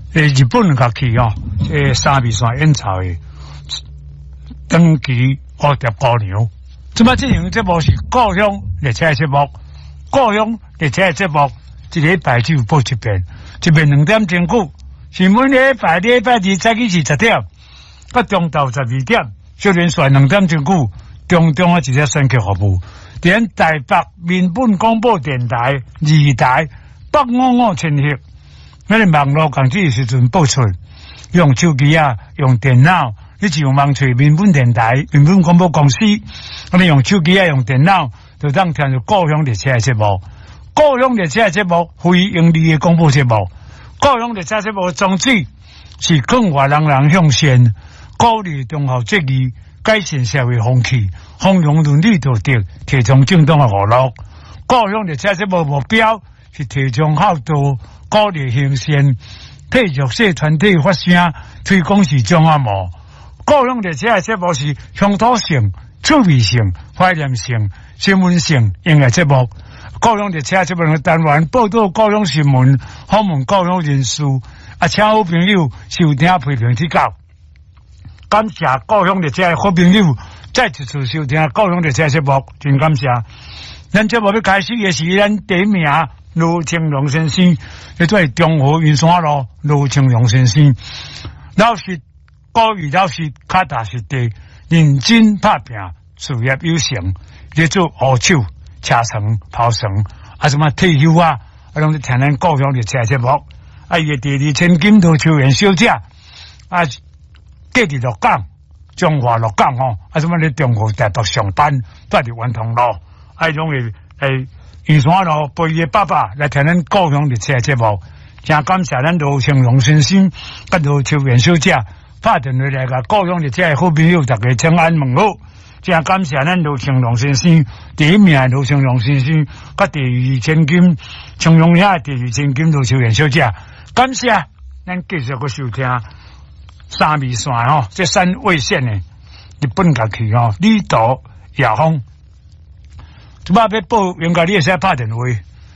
日本甲去哦，三味线演唱的长期蝴蝶姑娘。即摆这样节目是故乡列车节目，故乡列车节目一礼拜就播一遍，一遍2点钟久。是每礼拜二早起是10点，到中昼12点，小连续2点钟久。中一只选曲服务，连台北民本广播电台2台855千赫，那个网络工具时阵播出，用手机用电脑，你就网找民本电台、民本广播公司，你用手机用电脑，就当听到故乡列车的节目。故乡列车的节目非盈利的广播节目，故乡列车节目的宗旨是更华人向善，鼓励中校节义。改善社会风气，弘扬伦理道德，提倡正当的娱乐。故乡列车节目目标是提倡孝道，鼓励行善，替弱势团体发声，推广是种啊无。故乡列车节目是乡土性、趣味性、怀念性、新闻性音乐节目。故乡列车节目的单元报道故乡新闻，访问故乡人士，请好朋友收听批评指教。感谢故乡列车的好朋友，再一次收听故乡列车节目，真感谢。咱节目要开始也是咱第一名卢清龙先生，叫做中和云山路卢清龙先生。老师高语老师脚踏实地，认真打拼，事业有成，咧做学手、车绳、跑绳，什么退休拢是听咱故乡列车节目。伊个第二千金都球员小姐隔伫鹿港，中华鹿港什么咧中国大陆上班，住伫圆通路，拢会云山路陪伊爸爸来听咱故乡列车节目，真感谢咱卢清龙先生、甲卢秋元小姐打电话来甲故乡列车的好朋友，大家请安问好，真感谢咱卢清龙先生，第一名卢清龙先生，甲第二千金青龙遐第二千金卢秋元小姐，感谢咱继续个收听。三味线这3位线的日本家去李导亚峰，即摆要报应该你会使拍电话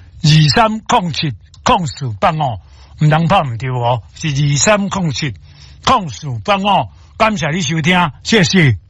23070485，唔通拍唔对是23070485，感谢你收听，谢谢。